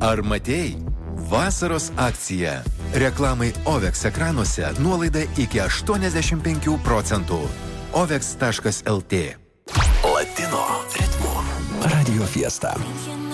Ar matei? Vasaros akcija. Reklamai OVEX ekranuose nuolaida iki 85%. OVEX.lt. Latino ritmu. Radio Fiesta.